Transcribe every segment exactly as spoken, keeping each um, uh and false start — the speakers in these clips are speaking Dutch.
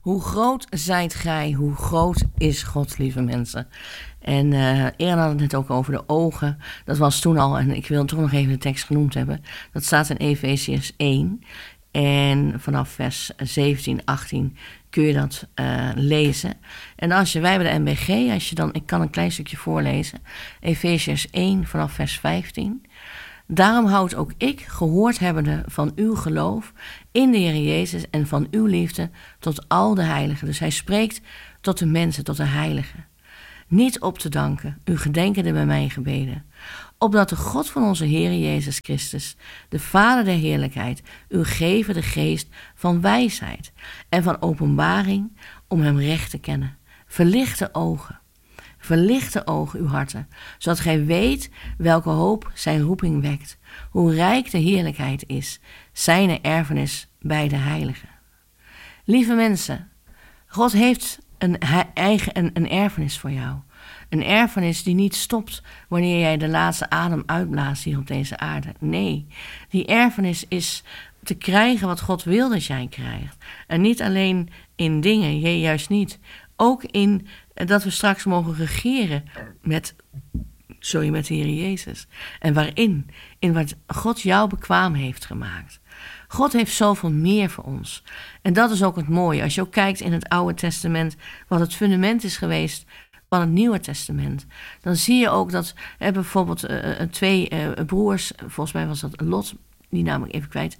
Hoe groot zijt gij, hoe groot is God, lieve mensen. En uh, eerder hadden we het net ook over de ogen. Dat was toen al, en ik wil toch nog even de tekst genoemd hebben. Dat staat in Efesiërs één. En vanaf vers zeventien, achttien kun je dat uh, lezen. En als je, wij hebben de N B G, als je dan, ik kan een klein stukje voorlezen. Efesiërs één vanaf vers vijftien. Daarom houd ook ik, gehoord hebbende van uw geloof in de Heer Jezus en van uw liefde tot al de heiligen. Dus hij spreekt tot de mensen, tot de heiligen. Niet op te danken, u gedenkende bij mijn gebeden. Opdat de God van onze Heer Jezus Christus, de Vader der heerlijkheid, u geven de geest van wijsheid en van openbaring om hem recht te kennen. Verlicht de ogen. Verlicht de ogen uw harten, zodat gij weet welke hoop zijn roeping wekt, hoe rijk de heerlijkheid is, zijn erfenis bij de heiligen. Lieve mensen, God heeft een, eigen, een, een erfenis voor jou. Een erfenis die niet stopt wanneer jij de laatste adem uitblaast hier op deze aarde. Nee, die erfenis is te krijgen wat God wil dat jij krijgt. En niet alleen in dingen, je juist niet. Ook in dat we straks mogen regeren met, sorry, met de Heer Jezus. En waarin? In wat God jou bekwaam heeft gemaakt. God heeft zoveel meer voor ons. En dat is ook het mooie. Als je ook kijkt in het Oude Testament, wat het fundament is geweest van het Nieuwe Testament, dan zie je ook dat er bijvoorbeeld uh, twee uh, broers, volgens mij was dat Lot, die naam ik even kwijt,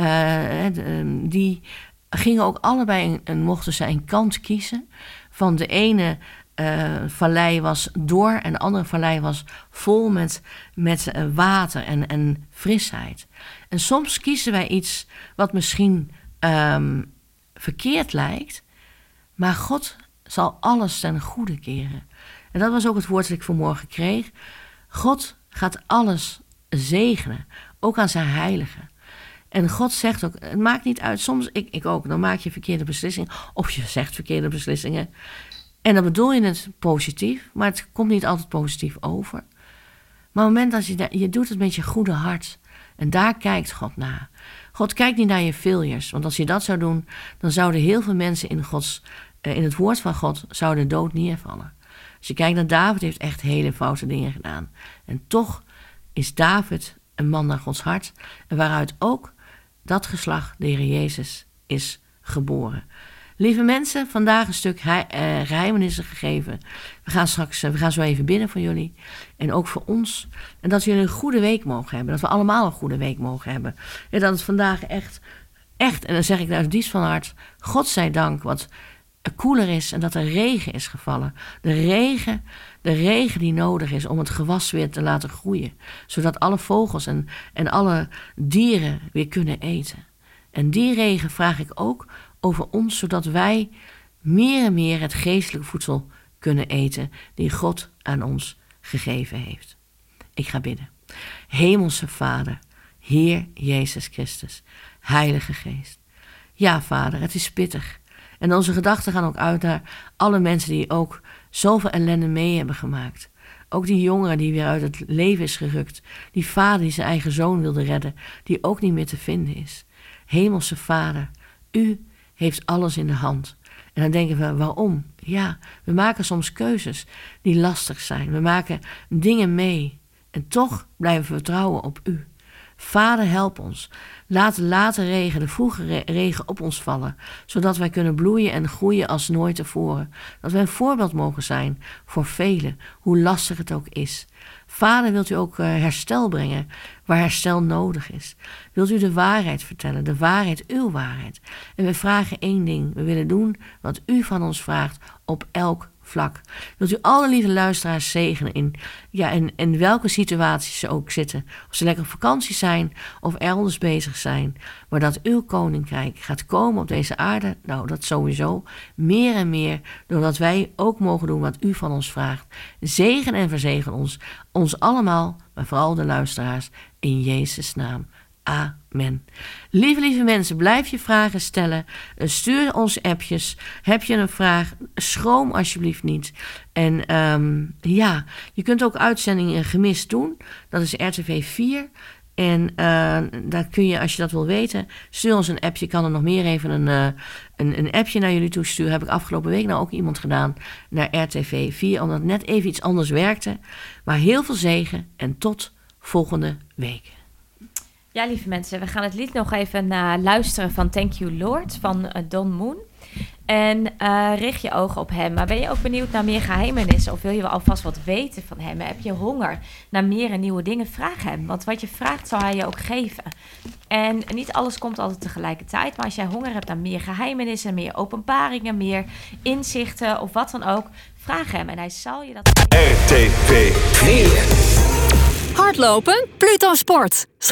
uh, die gingen ook allebei en mochten ze een kant kiezen. Van de ene uh, vallei was door en de andere vallei was vol met, met uh, water en, en frisheid. En soms kiezen wij iets wat misschien um, verkeerd lijkt, maar God zal alles ten goede keren. En dat was ook het woord dat ik vanmorgen kreeg. God gaat alles zegenen, ook aan zijn heiligen. En God zegt ook, het maakt niet uit, soms, ik, ik ook, dan maak je verkeerde beslissingen, of je zegt verkeerde beslissingen. En dan bedoel je het positief, maar het komt niet altijd positief over. Maar op het moment dat je, je doet het met je goede hart, en daar kijkt God naar. God kijkt niet naar je failures, want als je dat zou doen, dan zouden heel veel mensen in, Gods, in het woord van God zouden dood neervallen. Als je kijkt naar David, heeft echt hele foute dingen gedaan. En toch is David een man naar Gods hart, en waaruit ook dat geslacht, de Heer Jezus, is geboren. Lieve mensen, vandaag een stuk he- uh, geheimenissen gegeven. We gaan straks, uh, we gaan zo even bidden voor jullie. En ook voor ons. En dat jullie een goede week mogen hebben. Dat we allemaal een goede week mogen hebben. En dat het vandaag echt, echt, en dan zeg ik uit het diepst van hart, God zij dank, wat koeler is en dat er regen is gevallen. De regen, de regen die nodig is om het gewas weer te laten groeien. Zodat alle vogels en, en alle dieren weer kunnen eten. En die regen vraag ik ook over ons, zodat wij meer en meer het geestelijke voedsel kunnen eten die God aan ons gegeven heeft. Ik ga bidden. Hemelse Vader, Heer Jezus Christus, Heilige Geest. Ja, Vader, het is pittig. En onze gedachten gaan ook uit naar alle mensen die ook zoveel ellende mee hebben gemaakt. Ook die jongere die weer uit het leven is gerukt. Die vader die zijn eigen zoon wilde redden, die ook niet meer te vinden is. Hemelse Vader, u heeft alles in de hand. En dan denken we, waarom? Ja, we maken soms keuzes die lastig zijn. We maken dingen mee. En toch blijven we vertrouwen op u. Vader, help ons. Laat de late regen, de vroege regen op ons vallen, zodat wij kunnen bloeien en groeien als nooit tevoren. Dat wij een voorbeeld mogen zijn voor velen, hoe lastig het ook is. Vader, wilt u ook herstel brengen waar herstel nodig is? Wilt u de waarheid vertellen, de waarheid, uw waarheid? En we vragen één ding, we willen doen wat u van ons vraagt op elk vlak. Wilt u alle lieve luisteraars zegenen in, ja, in, in welke situaties ze ook zitten. Of ze lekker op vakantie zijn of elders bezig zijn. Maar dat uw koninkrijk gaat komen op deze aarde. Nou, dat sowieso. Meer en meer. Doordat wij ook mogen doen wat u van ons vraagt. Zegen en verzegen ons. Ons allemaal, maar vooral de luisteraars. In Jezus' naam. Amen. Lieve, lieve mensen, blijf je vragen stellen. Stuur ons appjes. Heb je een vraag? Schroom alsjeblieft niet. En um, ja, je kunt ook uitzendingen gemist doen. Dat is R T V vier. En uh, daar kun je, als je dat wil weten, stuur ons een appje. Ik kan er nog meer even een, uh, een, een appje naar jullie toe sturen. Heb ik afgelopen week nou ook iemand gedaan naar R T V vier, omdat het net even iets anders werkte. Maar heel veel zegen en tot volgende week. Ja, lieve mensen, we gaan het lied nog even uh, luisteren van Thank You Lord van uh, Don Moen. En uh, richt je ogen op hem. Maar ben je ook benieuwd naar meer geheimenissen? Of wil je wel alvast wat weten van hem? Heb je honger naar meer en nieuwe dingen? Vraag hem. Want wat je vraagt, zal hij je ook geven. En niet alles komt altijd tegelijkertijd. Maar als jij honger hebt naar meer geheimenissen, meer openbaringen, meer inzichten of wat dan ook, vraag hem. En hij zal je dat geven. R T V vier. Hardlopen, Pluto Sport.